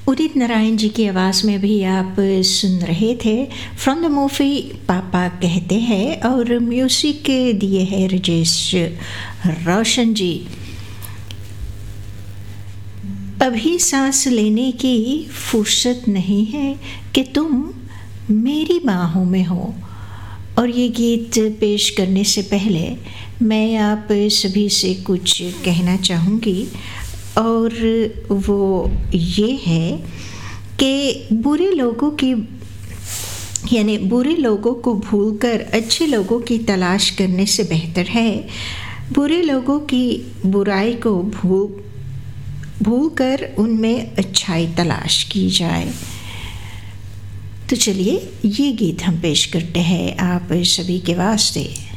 उदित नारायण जी की आवाज़ में भी आप सुन रहे थे फ्रॉम द मूवी पापा कहते हैं, और म्यूज़िक दिए हैं राजेश रोशन जी। अभी सांस लेने की फुर्सत नहीं है कि तुम मेरी बाहों में हो। और ये गीत पेश करने से पहले मैं आप सभी से कुछ कहना चाहूँगी, और वो ये है कि बुरे लोगों को भूलकर अच्छे लोगों की तलाश करने से बेहतर है बुरे लोगों की बुराई को भूलकर उनमें अच्छाई तलाश की जाए। तो चलिए ये गीत हम पेश करते हैं आप सभी के वास्ते।